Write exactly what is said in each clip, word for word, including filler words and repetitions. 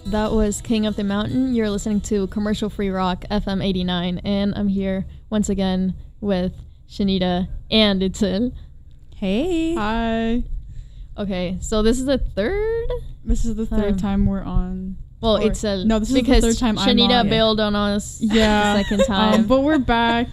That was King of the Mountain. You're listening to Commercial Free Rock F M eighty-nine, and I'm here once again with Shanita and Itzel. Hey. Hi. Okay, so this is the third? This is the third Um, time we're on. Well, Or- Itzel. no, this is because the third time I'm Shanita on. bailed on us Yeah. the second time. Um, but we're back.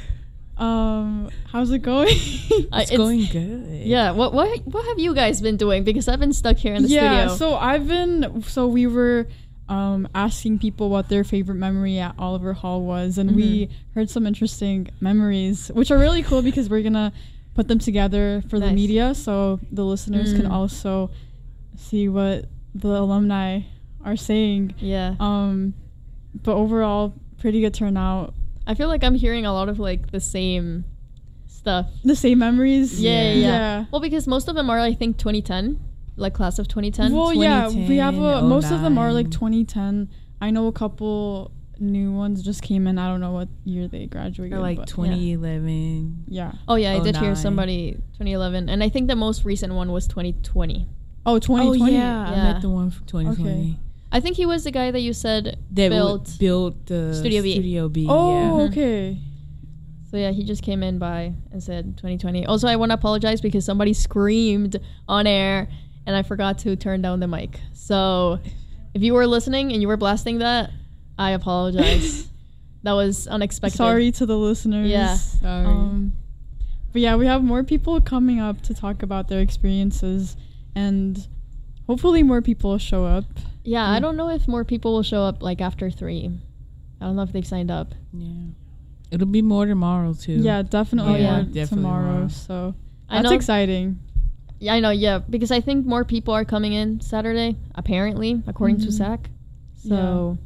um, how's it going? I- It's, going good. Yeah, what what what have you guys been doing? Because I've been stuck here in the yeah. studio. So I've been. So we were. Um, asking people what their favorite memory at Oliver Hall was, and Mhm. we heard some interesting memories, which are really cool because we're gonna put them together for the Nice. media, so the listeners Mm. can also see what the alumni are saying. Yeah. Um, but overall, pretty good turnout. I feel like I'm hearing a lot of like the same stuff. The same memories. Yeah, yeah, Yeah. yeah. Well, because most of them are, I think, twenty ten, like class of twenty ten. Well, yeah, we have a, twenty ten, most of them are like oh nine. twenty ten. I know a couple new ones just came in. I don't know what year they graduated. Or like but twenty eleven. yeah. Oh yeah, I did hear oh nine. somebody twenty eleven, and I think the most recent one was twenty twenty. Oh, twenty twenty. Oh, yeah. I Yeah. met the one from twenty twenty. Okay. I think he was the guy that you said That built. built, built the Studio B. Studio B. Oh, Mhm. okay. So yeah, he just came in by and said twenty twenty. Also, I want to apologize because somebody screamed on air, and I forgot to turn down the mic. So if you were listening and you were blasting that, I apologize. That was unexpected. Sorry to the listeners. Yeah. Sorry. Um, but yeah, we have more people coming up to talk about their experiences, and hopefully more people will show up. Yeah, I Yeah. don't know if more people will show up like after three. I don't know if they've signed up. yeah. It'll be more tomorrow too. Yeah, definitely Oh, yeah. more Definitely tomorrow. more. So I that's know. exciting. Yeah, I know. Yeah, because I think more people are coming in Saturday, apparently, according to Mhm. Zach. So.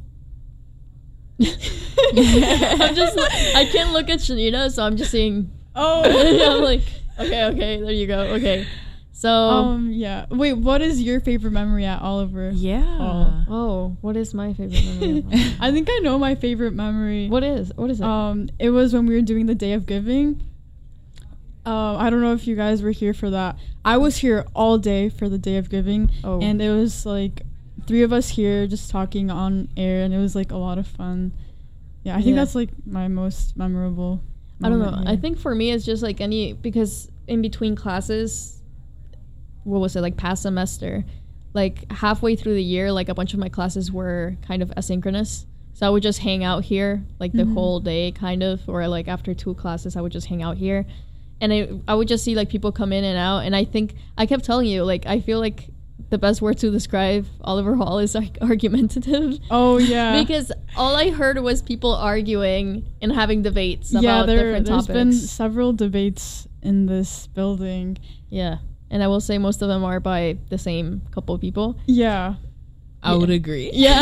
I'm just. I can't look at Shanita, so I'm just saying. Oh. I'm like, okay, okay, there you go. Okay, so. um. Yeah. Wait. What is your favorite memory at Oliver? Yeah. oh, what is my favorite memory? I think I know my favorite memory. what is? What is it? Um, it was when we were doing the Day of Giving. Um, I don't know if you guys were here for that. I was here all day for the Day of Giving, oh. and it was like three of us here just talking on air, and it was like a lot of fun. Yeah, I think Yeah. that's like my most memorable. I don't know. moment I here. think for me, it's just like any, because in between classes, what was it, like past semester, like halfway through the year, like a bunch of my classes were kind of asynchronous. So I would just hang out here like the Mhm. whole day, kind of, or like after two classes, I would just hang out here. And I, I would just see like people come in and out. And I think I kept telling you, like, I feel like the best word to describe Oliver Hall is like argumentative. Oh yeah. Because all I heard was people arguing and having debates yeah, about there, different there's topics. been several debates in this building. Yeah. And I will say most of them are by the same couple of people. Yeah. I Yeah. would agree. Yeah.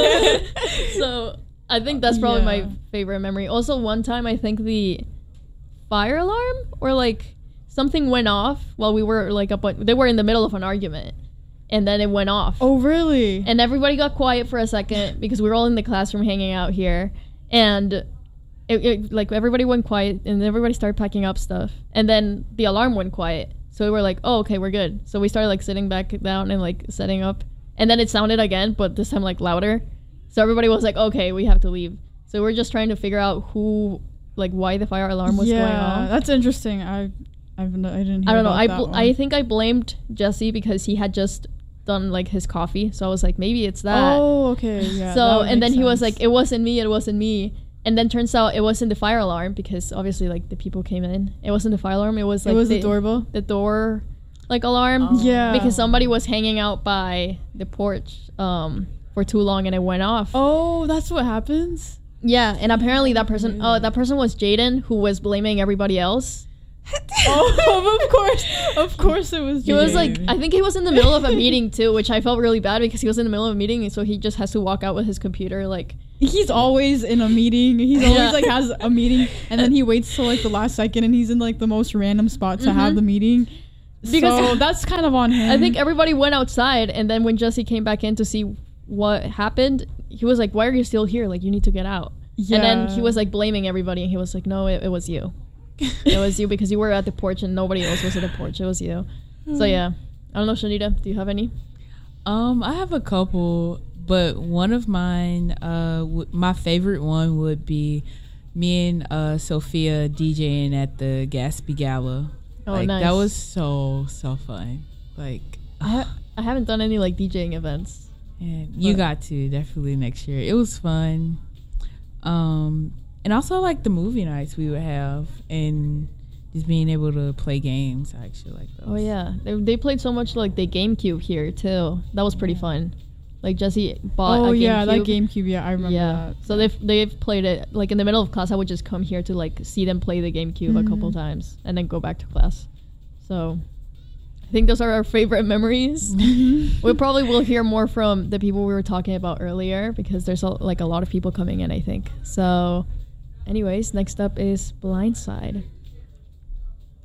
So I think that's probably Yeah. my favorite memory. Also, one time I think the fire alarm or like something went off while we were like up on, they were in the middle of an argument. And then it went off. Oh really? And everybody got quiet for a second because we were all in the classroom hanging out here. And it, it, like everybody went quiet and everybody started packing up stuff. And then the alarm went quiet. So we were like, oh, okay, we're good. So we started like sitting back down and like setting up. And then it sounded again, but this time like louder. So everybody was like, okay, we have to leave. So we're just trying to figure out who, like why the fire alarm was yeah, going off. that's interesting. I, I've no, I didn't. Hear I don't know. about I that bl- one. I think I blamed Jesse because he had just done like his coffee. So I was like, maybe it's that. Oh, okay, yeah. so that would and then make he was sense. like, it wasn't me, it wasn't me. And then turns out it wasn't the fire alarm because obviously like the people came in. It wasn't the fire alarm. It was like it was the, the doorbell. the door like alarm. Oh. Yeah. Because somebody was hanging out by the porch um for too long and it went off. Oh, that's what happens. Yeah, and apparently that person oh that person was Jaden who was blaming everybody else. Oh, of course, of course, it was. He was Jaden. like, I think he was in the middle of a meeting too, which I felt really bad because he was in the middle of a meeting, and so he just has to walk out with his computer. Like, he's always in a meeting. He's always Yeah. like has a meeting, and then he waits till like the last second, and he's in like the most random spot to have Mhm. the meeting. Because- so that's kind of on him. I think everybody went outside, and then when Jesse came back in to see what happened, he was like, "Why are you still here? Like, you need to get out." Yeah. And then he was like blaming everybody, and he was like, "No, it, it was you. It was you because you were at the porch, and nobody else was at the porch. It was you." So yeah, I don't know, Shanita, do you have any? Um, I have a couple. but one of mine, uh, w- my favorite one would be me and uh, Sophia DJing at the Gatsby Gala. Oh, like, nice. That was so so fun. Like, I, ha- I haven't done any like DJing events. and you But- got to definitely next year. It was fun. Um, and also like the movie nights we would have, and just being able to play games. I actually like those. Oh yeah, they, they played so much like the GameCube here too. That was pretty fun. Like Jesse bought. Oh a yeah, that GameCube. GameCube. Yeah, I remember Yeah, that. so they've they've played it like in the middle of class. I would just come here to like see them play the GameCube a couple Mhm. times and then go back to class. So I think those are our favorite memories. We probably will hear more from the people we were talking about earlier because there's a, like a lot of people coming in. I think so. Anyways, next up is Blindside.